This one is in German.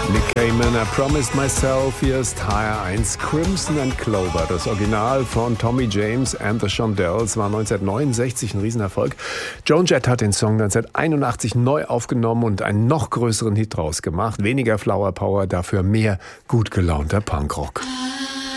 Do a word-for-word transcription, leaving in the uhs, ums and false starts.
Nick Cayman, I Promised Myself, hier ist H R eins Crimson and Clover. Das Original von Tommy James and the Shondells war neunzehnhundertneunundsechzig ein Riesenerfolg. Joan Jett hat den Song neunzehnhunderteinundachtzig neu aufgenommen und einen noch größeren Hit draus gemacht. Weniger Flower Power, dafür mehr gut gelaunter Punkrock.